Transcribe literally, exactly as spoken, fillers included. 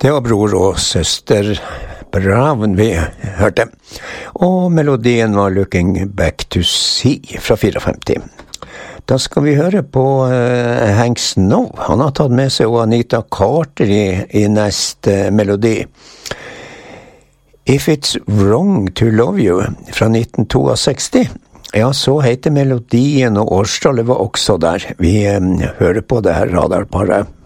Det var bror og søster Brown vi hørte. Og melodien var Looking Back to Sea fra femtifire. Da skal vi høre på uh, Hank Snow. Han har tatt med seg Anita Carter i, i neste melodi. If It's Wrong to Love You fra nitten sekstito. Ja, så heter melodien, og årstallet var også der. Vi um, hører på det her radarparet.